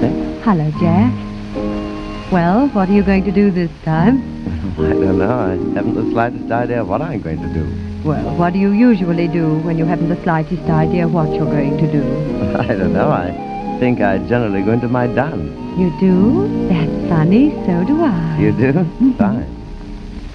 Hello, Jack. Well, what are you going to do this time? I don't know. I haven't the slightest idea what I'm going to do. Well, what do you usually do when you haven't the slightest idea what you're going to do? I don't know. I think I generally go into my dance. You do? That's funny. So do I. You do? Fine.